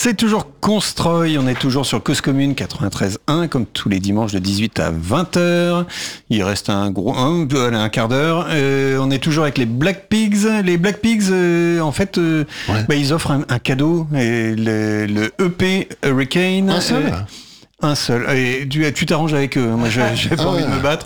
C'est toujours Constroy, on est toujours sur Cause Commune 93.1, comme tous les dimanches de 18 à 20h. Il reste un quart d'heure. On est toujours avec les Black Pigs. Les Black Pigs, en fait, ils offrent un cadeau, et le EP Hurricane. Un seul. Et tu t'arranges avec eux. Moi, j'ai pas envie de me battre.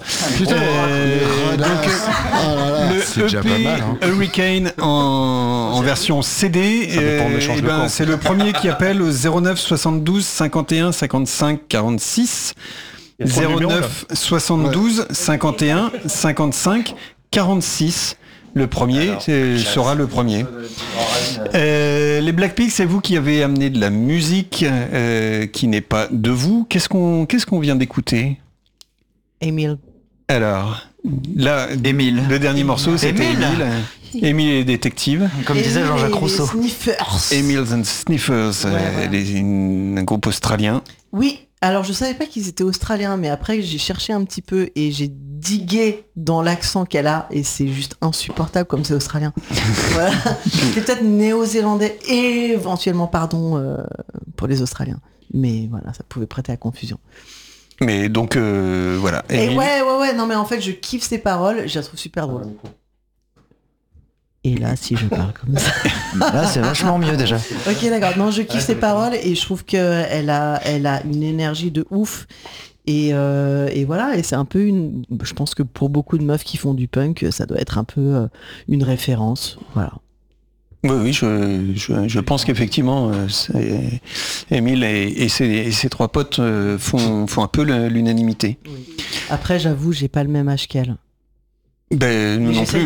Le EP mal, hein. Hurricane en version CD. C'est le premier qui appelle au 09 72 51 55 46. 09 72 51 55 46. Le premier sera le premier. Les Black Pigs, c'est vous qui avez amené de la musique qui n'est pas de vous. Qu'est-ce qu'on vient d'écouter ? Émile. Alors, là, Émile. Le dernier morceau, c'était Émile. Émile et les détectives. Comme disait Jean-Jacques Rousseau. Emils and Sniffers, un groupe australien. Oui. Alors je savais pas qu'ils étaient australiens, mais après j'ai cherché un petit peu et j'ai digué dans l'accent qu'elle a et c'est juste insupportable comme c'est australien. Voilà. C'est peut-être néo-zélandais et éventuellement pardon pour les Australiens, mais voilà, ça pouvait prêter à confusion. Mais donc voilà. Et ouais, non mais en fait je kiffe ses paroles, je la trouve super drôle. Et là, si je parle comme ça... Là, c'est vachement mieux déjà. Ok, d'accord. Non, je kiffe ses paroles et je trouve qu'elle a une énergie de ouf. Et voilà, et c'est un peu je pense que pour beaucoup de meufs qui font du punk, ça doit être un peu une référence. Voilà. Oui, je pense qu'effectivement, Émile et ses trois potes font un peu l'unanimité. Oui. Après, j'avoue, j'ai pas le même âge qu'elle. Ben, nous non plus.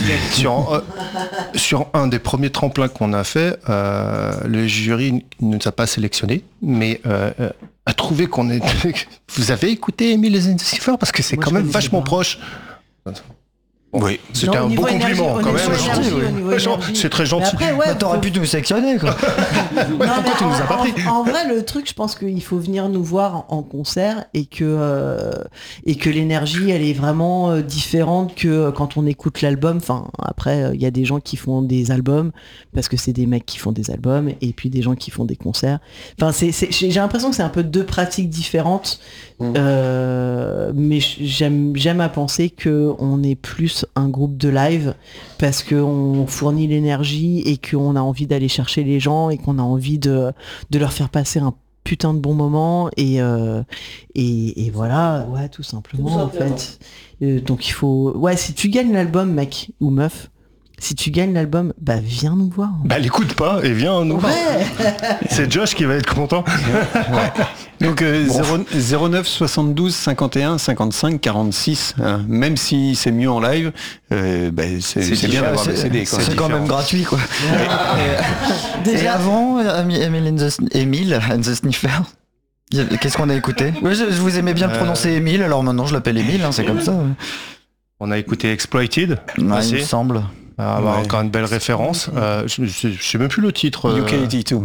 Sur un des premiers tremplins qu'on a fait, le jury ne nous a pas sélectionnés, mais a trouvé qu'on est. Vous avez écouté Emile and the Sniffers parce que c'est quand même vachement proche. Oui, c'était un beau compliment quand même. C'est très gentil. Après, t'aurais pu nous sectionner quoi. Tu nous as pas pris. En vrai, le truc, je pense qu'il faut venir nous voir en concert et que l'énergie, elle est vraiment différente que quand on écoute l'album. Enfin, après, il y a des gens qui font des albums parce que c'est des mecs qui font des albums et puis des gens qui font des concerts. Enfin, j'ai l'impression que c'est un peu deux pratiques différentes. Mais j'aime à penser que on est plus un groupe de live parce qu'on fournit l'énergie et qu'on a envie d'aller chercher les gens et qu'on a envie de leur faire passer un putain de bon moment et voilà, ouais, tout simplement en fait. Donc il faut, si tu gagnes l'album, mec ou meuf, si tu gagnes l'album, viens nous voir. L'écoute pas et viens nous voir. C'est Josh qui va être content. Donc 09 72 51 55 46. Même si c'est mieux en live, c'est bien d'avoir des CD. C'est quand même gratuit quoi. Et avant, Emile and the Sniffers. Qu'est-ce qu'on a écouté ? Je vous aimais bien prononcer Emile, alors maintenant je l'appelle Emile, c'est comme ça. On a écouté Exploited. Il me semble. Encore une belle référence. Je sais même plus le titre. UK82.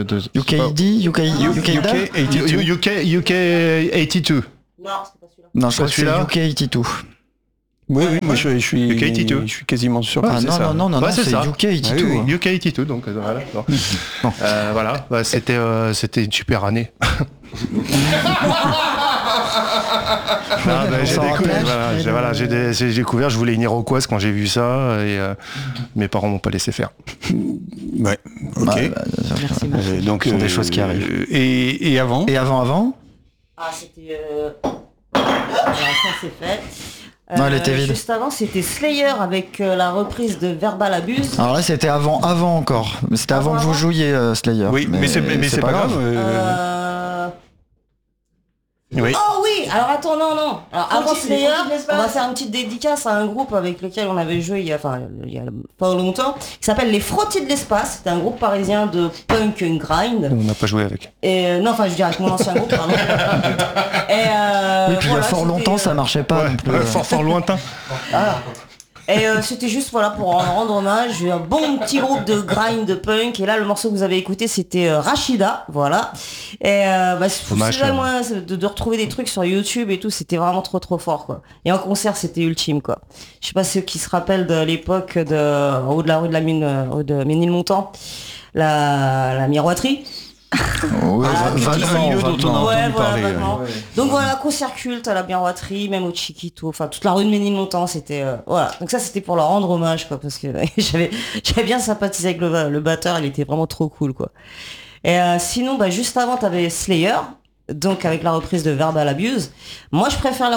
UK 82. Non, c'est pas celui-là. Non, je crois que c'est UK82. Oui, moi je suis quasiment sûr que c'est ça. Non, c'est ça. UK82. UK82, donc voilà. Voilà, c'était une super année. J'ai découvert, je voulais une Iroquoise quand j'ai vu ça et mes parents m'ont pas laissé faire. Ouais, ok. Merci. Donc ce sont des choses qui arrivent. Et avant ? Et avant ? C'était... Alors ça c'est fait. Non, elle était vide. Juste avant, c'était Slayer avec la reprise de Verbal Abuse. Alors là, c'était avant encore. C'était avant que vous jouiez Slayer. Oui, mais c'est pas grave. Oui. Oh oui. Alors attends, non. Alors avant Slayer, on va faire une petite dédicace à un groupe avec lequel on avait joué il y a pas longtemps, qui s'appelle les Frottis de l'espace. C'était un groupe parisien de punk and grind. On n'a pas joué avec. Et je veux dire avec mon ancien groupe, pardon. Oui, puis il y a fort longtemps, ça marchait pas. Fort lointain. Voilà. Et c'était juste pour en rendre hommage. J'ai un bon petit groupe de grind, de punk. Et là, le morceau que vous avez écouté, c'était Rachida. Voilà. Et c'est moi de retrouver des trucs sur YouTube et tout. C'était vraiment trop fort, quoi. Et en concert, c'était ultime, quoi. Je sais pas ceux qui se rappellent de l'époque en haut de la rue de la Mine, de Ménilmontant, la miroiterie. vaguement. Donc voilà, concert culte à la Bienroiterie, même au Chiquito, enfin toute la rue de Ménilmontant, c'était voilà. Donc ça c'était pour leur rendre hommage quoi, parce que j'avais bien sympathisé avec le batteur, il était vraiment trop cool quoi. Et sinon juste avant t'avais Slayer, donc avec la reprise de Verbal Abuse. Moi je préfère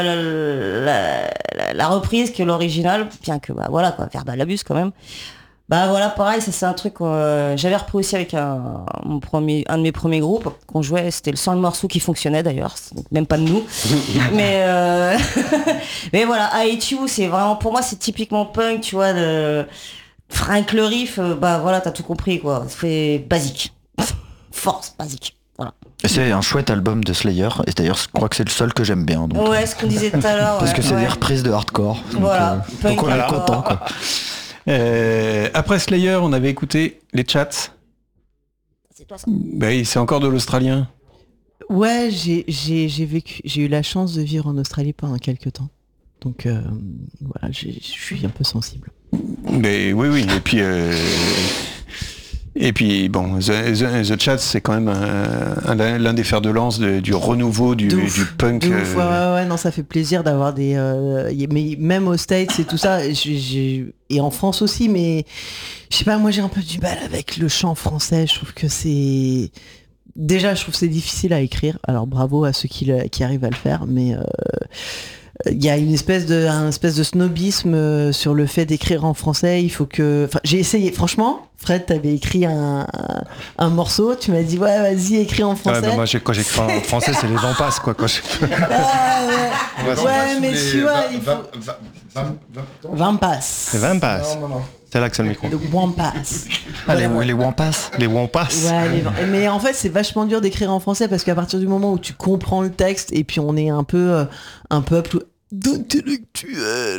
la reprise que l'original, bien que voilà quoi, Verbal Abuse quand même. Voilà, pareil, ça c'est un truc j'avais repris aussi avec un de mes premiers groupes qu'on jouait, c'était le seul morceau qui fonctionnait d'ailleurs, même pas de nous. mais voilà, I Hate You, c'est vraiment, pour moi c'est typiquement punk, tu vois, Frank le riff, voilà, t'as tout compris quoi, c'est basique. Force, basique. Voilà. C'est un chouette album de Slayer, et d'ailleurs je crois que c'est le seul que j'aime bien. Donc. Ouais, ce qu'on disait tout à l'heure. Parce que c'est des reprises de hardcore. Voilà. Donc on est content quoi. Après Slayer, on avait écouté les Chats. C'est toi ça. Oui, c'est encore de l'australien. Ouais, j'ai eu la chance de vivre en Australie pendant quelques temps. Donc voilà, je suis un peu sensible. Mais oui, et puis bon, The Chats, c'est quand même l'un des fers de lance du renouveau du punk. Ouais, non, ça fait plaisir d'avoir mais même aux States et tout ça, et en France aussi, mais je sais pas, moi j'ai un peu du mal avec le chant français. Je trouve que c'est... Déjà, je trouve que c'est difficile à écrire. Alors bravo à ceux qui arrivent à le faire, mais... il y a une espèce de snobisme sur le fait d'écrire en français. Il faut que... Enfin, j'ai essayé. Franchement, Fred, t'avais écrit un morceau. Tu m'as dit, ouais, vas-y, écris en français. Moi, quand j'écris en français, c'est les Vampas, quoi. Ouais, mais tu vois, il faut... Vampas. C'est Vampas. Non. C'est là que c'est le micro. Le Wampas. Les Wampas. Les Wampas. Ouais, mais en fait, c'est vachement dur d'écrire en français parce qu'à partir du moment où tu comprends le texte et puis on est un peu d'intellectuel.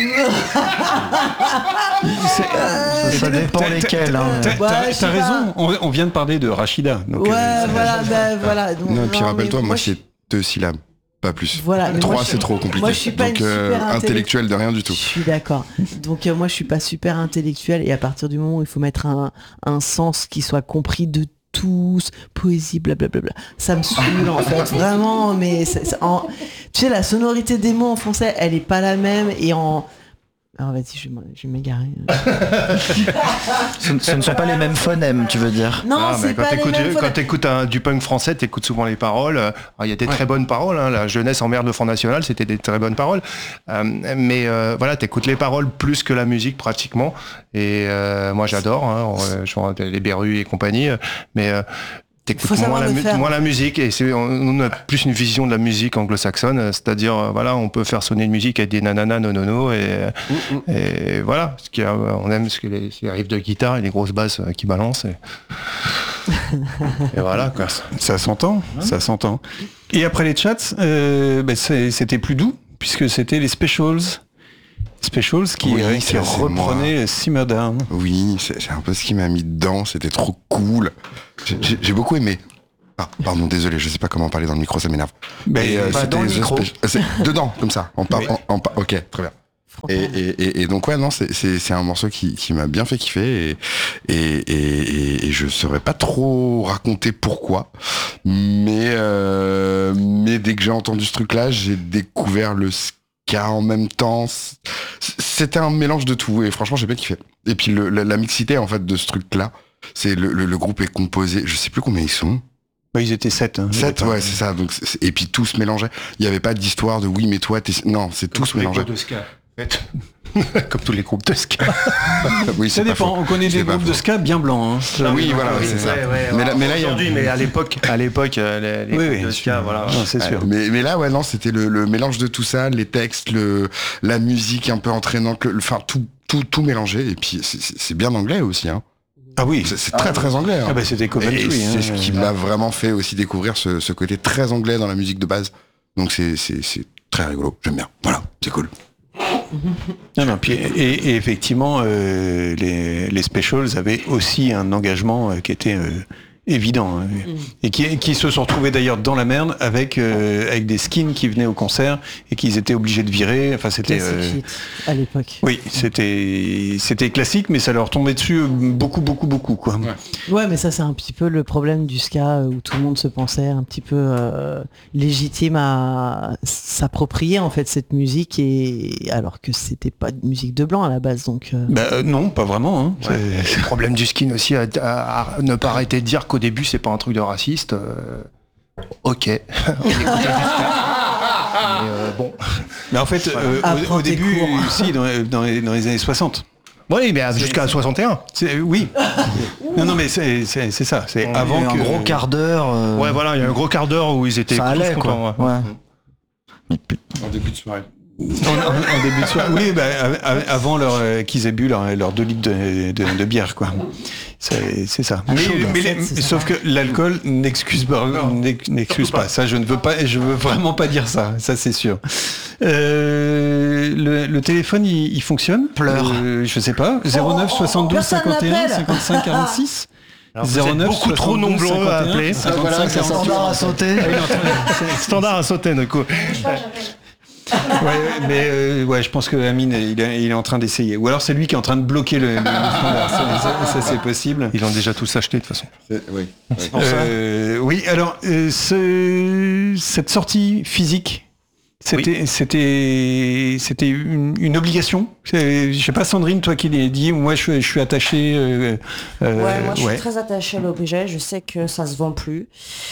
Ça dépend lesquels. T'as raison, on vient de parler de Rachida. Donc, voilà. Donc, non, puis rappelle-toi, moi c'est 2 syllabes. Pas plus. Voilà, 3 c'est trop compliqué. Moi je suis pas donc intellectuel de rien du tout. Je suis d'accord. Donc moi je suis pas super intellectuel et à partir du moment où il faut mettre un sens qui soit compris de tous, poésie, blablabla, ça me saoule en fait, vraiment. Mais tu sais, la sonorité des mots en français, elle est pas la même et en... Alors vas-y, je vais m'égarer. Ce ne sont pas les mêmes phonèmes, tu veux dire? Non, c'est pas les mêmes phonèmes. Quand t'écoutes du punk français, t'écoutes souvent les paroles. Il y a des très bonnes paroles. La jeunesse emmerde le Front National, c'était des très bonnes paroles. Mais voilà, t'écoutes les paroles plus que la musique pratiquement. Et moi, j'adore. Je chante les Berus et compagnie. Mais t'écoutes moins la musique, et on a plus une vision de la musique anglo-saxonne, c'est-à-dire voilà, on peut faire sonner une musique avec des nanana nonono et voilà, on aime les riffs de guitare et les grosses basses qui balancent et voilà quoi. Ça s'entend, ça s'entend. Et après les Chats, c'était plus doux puisque c'était les Specials qui reprenait Simmer Down. Oui, c'est un peu ce qui m'a mis dedans, c'était trop cool. J'ai beaucoup aimé. Ah, pardon, désolé, je sais pas comment parler dans le micro, ça m'énerve. Mais dans le micro. Dedans, comme ça. Ok, très bien. Et donc ouais, non, c'est un morceau qui m'a bien fait kiffer et je saurais pas trop raconter pourquoi, mais dès que j'ai entendu ce truc-là, j'ai découvert le ska en même temps. C'était un mélange de tout et franchement j'ai bien kiffé. Et puis la mixité en fait de ce truc-là, c'est le groupe est composé, je sais plus combien ils sont. Ils étaient 7. 7, ouais, c'est ça. Donc, et puis tout se mélangeait. Il n'y avait pas d'histoire de oui, mais toi, non, c'est tout se mélangeait. De ska. Comme tous les groupes de ska. Oui, ça dépend. On connaît des groupes de ska bien blancs. Oui, voilà, c'est ça. Mais là, aujourd'hui, mais à l'époque, les groupes de ska, voilà. Non, c'est sûr. Mais là, ouais, non, c'était le mélange de tout ça, les textes, la musique un peu entraînante, enfin tout mélangé. Et puis c'est bien anglais aussi, hein. Ah oui, c'est très très anglais. Hein. C'était Coventry. C'est ce qui m'a vraiment fait aussi découvrir ce côté très anglais dans la musique de base. Donc c'est très rigolo, j'aime bien. Voilà, c'est cool. Non, puis, et effectivement, les Specials avaient aussi un engagement qui était évident, hein. Et qui se sont retrouvés d'ailleurs dans la merde avec des skins qui venaient au concert et qu'ils étaient obligés de virer. Enfin, c'était à l'époque. Oui, c'était classique, mais ça leur tombait dessus beaucoup quoi. Ouais, mais ça c'est un petit peu le problème du ska où tout le monde se pensait un petit peu légitime à s'approprier en fait cette musique, et alors que c'était pas de musique de blanc à la base, donc. Non, pas vraiment. Hein. Ouais. C'est le problème du skin aussi, à ne pas arrêter de dire qu'au début c'est pas un truc de raciste. Ok. Bon. Mais en fait, au début, si, dans les années 60. Oui, mais jusqu'à 61. Oui. non, mais c'est ça. C'est avant un gros quart d'heure. Ouais, voilà, il y a un gros quart d'heure où ils étaient ça allait, contents. Ouais. En début de soirée. En début de soirée. Oui, avant qu'ils aient bu leur 2 litres de bière, quoi. C'est ça. Sauf que l'alcool n'excuse pas. Ça, je veux vraiment pas dire ça. Ça, c'est sûr. Le téléphone, il fonctionne. Pleure. Je sais pas. 09 72 51 55 46. Alors, 09 beaucoup trop nombreux à appeler. 55 standard à sauter. Standard à sauter, du coup. Ouais, mais je pense que Amine il est en train d'essayer. Ou alors c'est lui qui est en train de bloquer le standard. Ça c'est possible. Ils l'ont déjà tous acheté de toute façon. Oui. Oui, alors cette sortie physique, c'était une obligation. Je sais pas, Sandrine, toi qui l'as dit, moi je suis attaché. Moi je suis très attachée à l'objet. Je sais que ça se vend plus,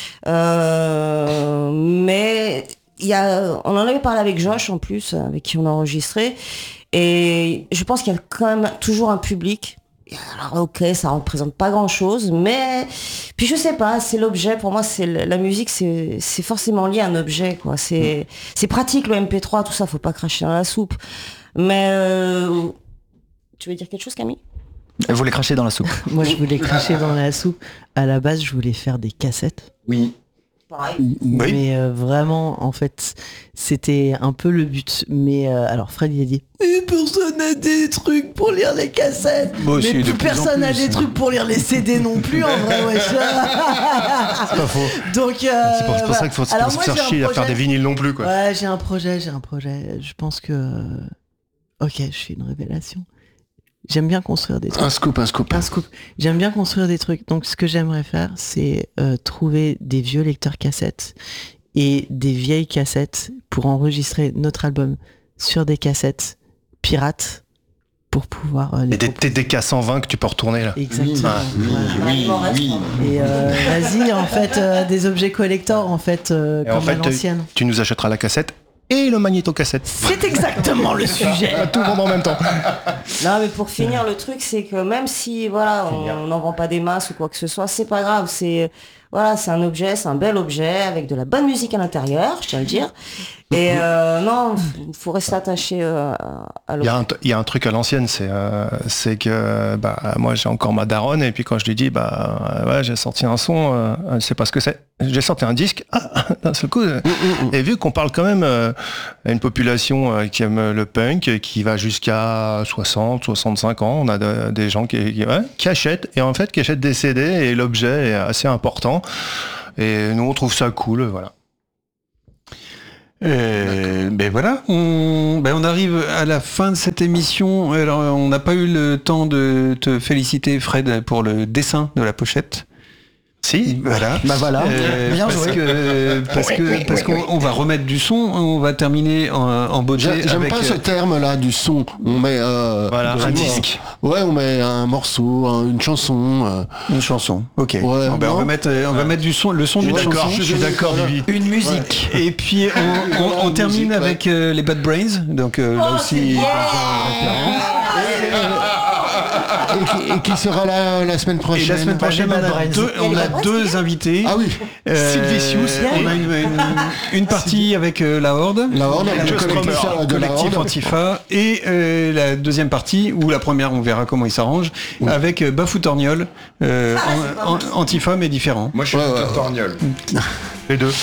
mais on en avait parlé avec Josh en plus, avec qui on a enregistré, et je pense qu'il y a quand même toujours un public. Alors ok, ça représente pas grand chose, mais puis je sais pas, c'est l'objet. Pour moi, c'est la musique, c'est forcément lié à un objet, quoi. C'est pratique le MP3, tout ça, faut pas cracher dans la soupe. Mais tu veux dire quelque chose, Camille? Elle voulait cracher dans la soupe. Moi, je voulais cracher dans la soupe. À la base, je voulais faire des cassettes. Oui. Pareil. Mais vraiment, en fait, c'était un peu le but. Mais alors, Fred, il a dit personne n'a des trucs pour lire les cassettes. Mais plus personne n'a des trucs pour lire les CD non plus, en vrai, wesh. C'est pas faux. Donc, c'est pour ça qu'il faut se faire chier à faire des vinyles non plus, quoi. Ouais, j'ai un projet. Je pense que... Ok, je fais une révélation. J'aime bien construire des trucs. Un scoop. J'aime bien construire des trucs. Donc ce que j'aimerais faire, c'est trouver des vieux lecteurs cassettes et des vieilles cassettes pour enregistrer notre album sur des cassettes pirates pour pouvoir et des TDK 120 que tu peux retourner là. Exactement. Oui. Et vas-y, en fait, des objets collector en fait, comme à l'ancienne. Tu nous achèteras la cassette et le magnétocassette. C'est exactement le sujet. Tout le monde en même temps. Non, mais pour finir, le truc, c'est que même si on n'en vend pas des masses ou quoi que ce soit, c'est pas grave. C'est un objet, c'est un bel objet avec de la bonne musique à l'intérieur, je tiens à le dire. Et non, faut rester attaché à l'objet. Il y a un truc à l'ancienne, c'est que moi j'ai encore ma daronne, et puis quand je lui dis j'ai sorti un son, elle sait pas ce que c'est. J'ai sorti un disque, d'un seul coup. Et vu qu'on parle quand même à une population qui aime le punk, qui va jusqu'à 60, 65 ans, on a des gens qui achètent, et en fait qui achètent des CD, et l'objet est assez important. Et nous on trouve ça cool, voilà. Voilà, on arrive à la fin de cette émission. Alors, on n'a pas eu le temps de te féliciter, Fred, pour le dessin de la pochette. Si, voilà. Voilà. Bien joué. Parce qu'on va remettre du son, on va terminer en beauté. J'aime pas ce terme-là du son. On met un disque. Ouais, on met un morceau, une chanson. Une chanson. Ok. Ouais, on va mettre du son, le son d'une chanson. Je suis d'accord, Bibi. Une musique. Et puis on termine avec les Bad Brains. Donc là aussi. Et qui sera là la semaine prochaine. Et la semaine prochaine, on a deux invités. Ah oui. Sylvicius. On a une partie avec la Horde. La Horde, le collectif Antifa. Et la deuxième partie, ou la première, on verra comment il s'arrange, avec Bafoutorniol. Antifa, mais différent. Moi, je suis Torniol. Les deux.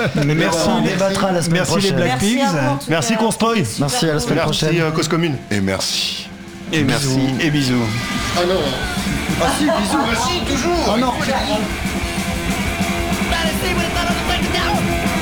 Merci les Black Pigs. Merci Conspoy. Merci, à la semaine prochaine. Merci Cause Commune. Et merci. Et merci, et bisous. Ah non. Ah si, bisous. Ah si, toujours. Ah non. gotta see what it's not on the break down.